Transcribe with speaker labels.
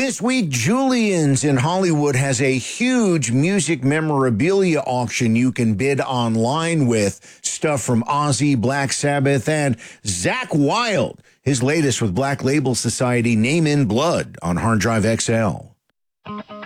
Speaker 1: This week, Julian's in Hollywood has a huge music memorabilia auction you can bid online with. Stuff from Ozzy, Black Sabbath, and Zakk Wylde. His latest with Black Label Society, Name in Blood, on Hard Drive XL.